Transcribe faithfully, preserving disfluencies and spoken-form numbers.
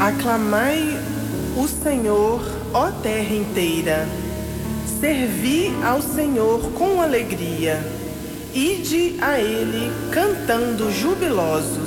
Aclamai o Senhor, ó terra inteira. Servi ao Senhor com alegria. Ide a Ele cantando jubilosos.